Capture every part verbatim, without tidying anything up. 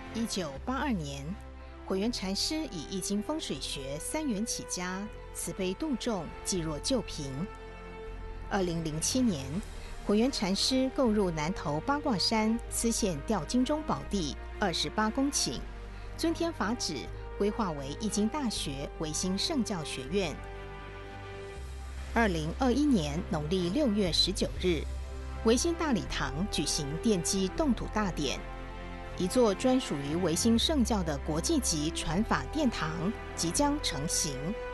一九八二年，慧远禅师以易经风水学三元起家，慈悲度众，济弱救贫。二零零七年，慧远禅师购入南投八卦山司县吊金钟宝地二十八公顷，遵天法旨，规划为易经大学维新圣教学院。二零二一年农历六月十九日，维新大礼堂举行奠基动土大典，一座专属于维新圣教的国际级传法殿堂即将成型。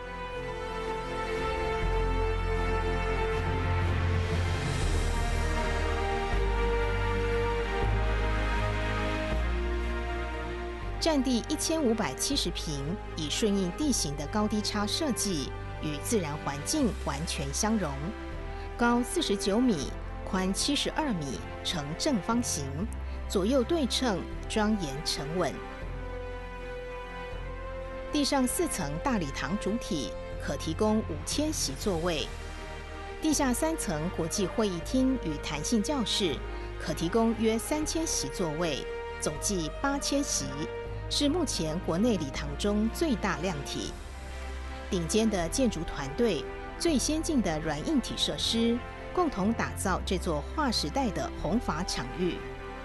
占地一千五百七十平，以顺应地形的高低差设计，与自然环境完全相融。高四十九米，宽七十二米，呈正方形，左右对称，庄严沉稳。地上四层大礼堂主体可提供五千席座位，地下三层国际会议厅与弹性教室可提供约三千席座位，总计八千席。是目前国内礼堂中最大量体，顶尖的建筑团队、最先进的软硬体设施，共同打造这座划时代的弘法场域。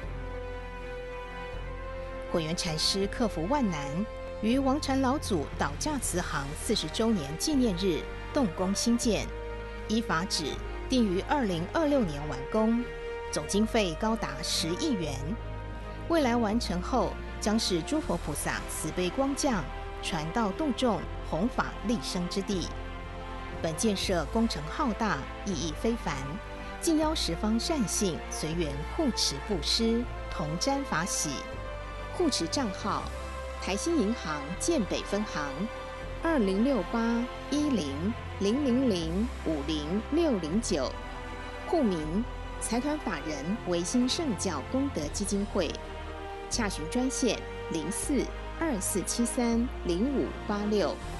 慧远禅师克服万难，于王禅老祖导驾慈航四十周年纪念日动工兴建，依法旨定于二零二六年完工，总经费高达十亿元。未来完成后，将是诸佛菩萨慈悲光降、传道度众、弘法立生之地。本建设工程浩大，意义非凡，敬邀十方善信随缘护持布施，同沾法喜。护持账号：台新银行建北分行二零六八一零零零零五零六零九，户名：财团法人维新圣教功德基金会。洽询专线零四二四七三零五八六。